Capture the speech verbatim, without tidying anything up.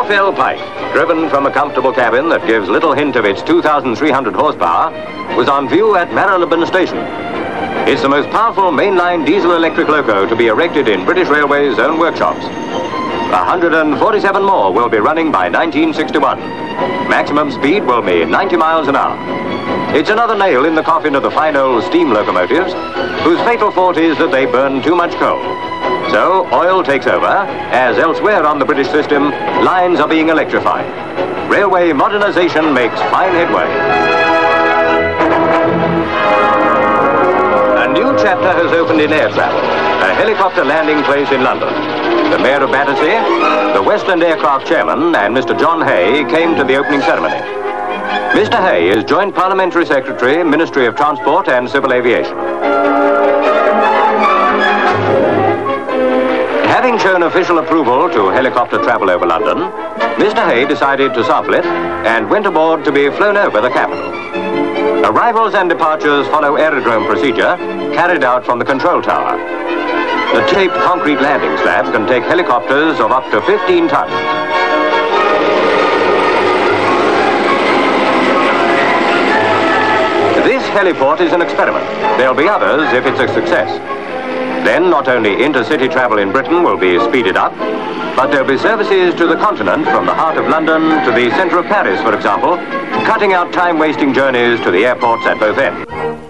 Morphel Pike, driven from a comfortable cabin that gives little hint of its two thousand three hundred horsepower, was on view at Marylebone Station. It's the most powerful mainline diesel-electric loco to be erected in British Railways' own workshops. one hundred forty-seven more will be running by nineteen sixty-one. Maximum speed will be ninety miles an hour. It's another nail in the coffin of the fine old steam locomotives, whose fatal fault is that they burn too much coal. So oil takes over, as elsewhere on the British system, lines are being electrified. Railway modernization makes fine headway. A new chapter has opened in air travel, a helicopter landing place in London. The Mayor of Battersea, the Westland Aircraft Chairman, and Mister John Hay came to the opening ceremony. Mister Hay is Joint Parliamentary Secretary, Ministry of Transport and Civil Aviation. Having shown official approval to helicopter travel over London, Mister Hay decided to sample it and went aboard to be flown over the capital. Arrivals and departures follow aerodrome procedure carried out from the control tower. The taped concrete landing slab can take helicopters of up to fifteen tons. This heliport is an experiment. There'll be others if it's a success. Then not only intercity travel in Britain will be speeded up, but there'll be services to the continent from the heart of London to the centre of Paris, for example, cutting out time-wasting journeys to the airports at both ends.